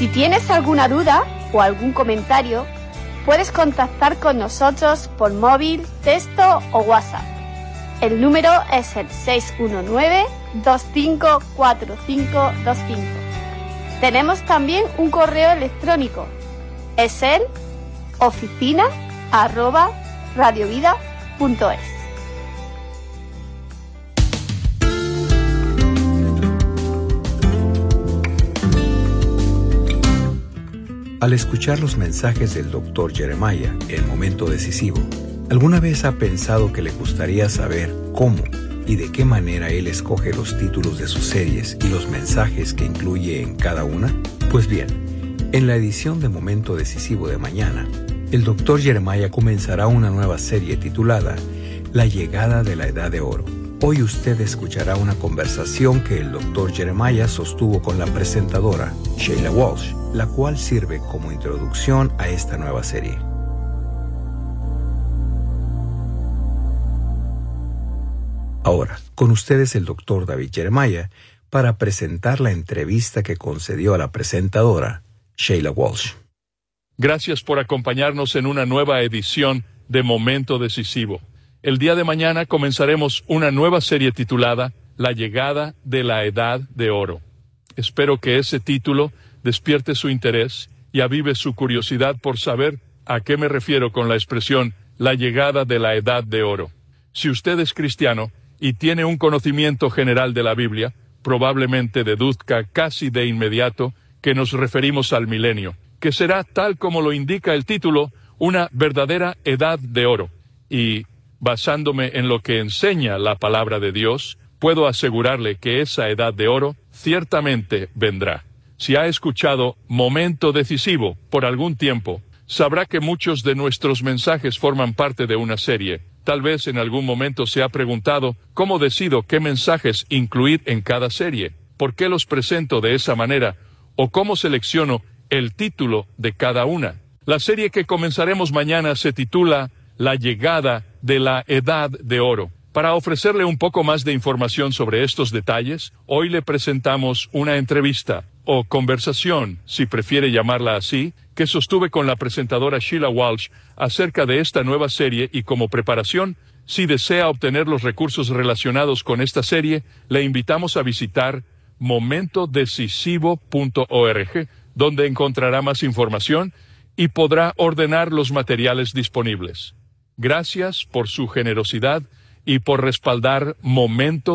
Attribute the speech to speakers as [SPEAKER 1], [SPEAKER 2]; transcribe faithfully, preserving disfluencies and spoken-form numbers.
[SPEAKER 1] Si tienes alguna duda o algún comentario, puedes contactar con nosotros por móvil, texto o WhatsApp. El número es el seis uno nueve, dos cinco cuatro cinco dos cinco. Tenemos también un correo electrónico. Es el oficina arroba radiovida punto es.
[SPEAKER 2] Al escuchar los mensajes del doctor Jeremiah en Momento Decisivo, ¿alguna vez ha pensado que le gustaría saber cómo y de qué manera él escoge los títulos de sus series y los mensajes que incluye en cada una? Pues bien, en la edición de Momento Decisivo de mañana, el doctor Jeremiah comenzará una nueva serie titulada La Llegada de la Edad de Oro. Hoy usted escuchará una conversación que el doctor Jeremiah sostuvo con la presentadora Sheila Walsh, la cual sirve como introducción a esta nueva serie. Ahora, con ustedes el doctor David Jeremiah para presentar la entrevista que concedió a la presentadora Sheila Walsh.
[SPEAKER 3] Gracias por acompañarnos en una nueva edición de Momento Decisivo. El día de mañana comenzaremos una nueva serie titulada La Llegada de la Edad de Oro. Espero que ese título despierte su interés y avive su curiosidad por saber a qué me refiero con la expresión La Llegada de la Edad de Oro. Si usted es cristiano y tiene un conocimiento general de la Biblia, probablemente deduzca casi de inmediato que nos referimos al milenio, que será, tal como lo indica el título, una verdadera edad de oro. Y basándome en lo que enseña la palabra de Dios, puedo asegurarle que esa edad de oro ciertamente vendrá. Si ha escuchado Momento Decisivo por algún tiempo, sabrá que muchos de nuestros mensajes forman parte de una serie. Tal vez en algún momento se ha preguntado cómo decido qué mensajes incluir en cada serie, por qué los presento de esa manera, o cómo selecciono el título de cada una. La serie que comenzaremos mañana se titula La Llegada de la Edad de Oro. Para ofrecerle un poco más de información sobre estos detalles, hoy le presentamos una entrevista, o conversación, si prefiere llamarla así, que sostuve con la presentadora Sheila Walsh acerca de esta nueva serie, y como preparación, si desea obtener los recursos relacionados con esta serie, le invitamos a visitar momento decisivo punto org, donde encontrará más información y podrá ordenar los materiales disponibles. Gracias por su generosidad y por respaldar Momento